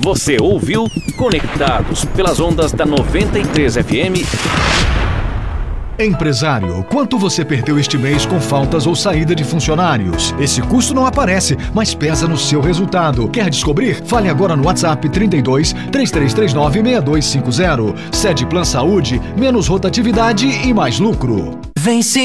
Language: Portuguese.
Você ouviu Conectados pelas ondas da 93 FM. Empresário, quanto você perdeu este mês com faltas ou saída de funcionários? Esse custo não aparece, mas pesa no seu resultado. Quer descobrir? Fale agora no WhatsApp 32 3339 6250. Sede Plan Saúde, menos rotatividade e mais lucro. Vence